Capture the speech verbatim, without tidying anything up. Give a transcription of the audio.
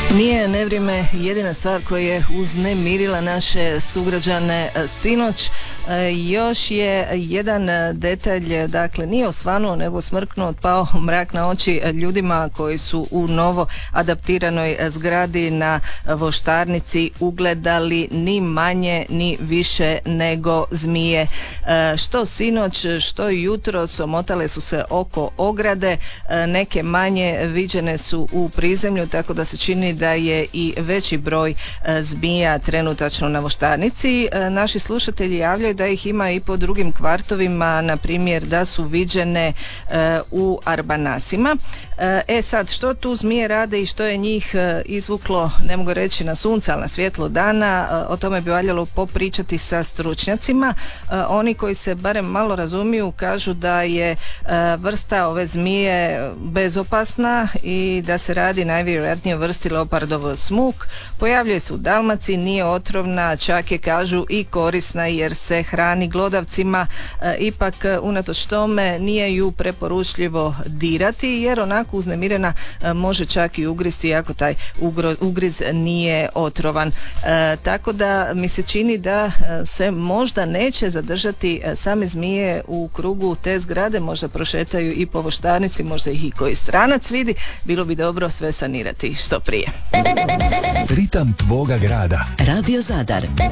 Nije nevrijeme jedina stvar koja je uznemirila naše sugrađane sinoć. Još je jedan detalj, dakle nije osvanuo nego smrknuo, pao mrak na oči ljudima koji su u novo adaptiranoj zgradi na Voštarnici ugledali ni manje ni više nego zmije. Što sinoć, što jutros omotale su se oko ograde, neke manje viđene su u prizemlju, tako da se čini da je i veći broj zmija trenutačno na Voštarnici. Naši slušatelji javljaju da ih ima i po drugim kvartovima, na primjer da su viđene u Arbanasima. E sad, što tu zmije rade i što je njih izvuklo, ne mogu reći na sunce, ali na svjetlo dana, o tome bi valjalo popričati sa stručnjacima. Oni koji se barem malo razumiju kažu da je vrsta ove zmije bezopasna i da se radi najvjerojatnije o vrsti leopardov smuk. Pojavljuje se u Dalmaciji, nije otrovna, čak je kažu i korisna jer se hrani glodavcima. E, ipak unatoč tome nije ju preporučljivo dirati jer onako uznemirena e, može čak i ugristi ako taj ugro, ugriz nije otrovan. E, tako da mi se čini da se možda neće zadržati same zmije u krugu te zgrade, možda prošetaju i po Voštarnici, možda ih i koji stranac vidi. Bilo bi dobro sve sanirati što prije. Ritam tvoga grada. Radio Zadar.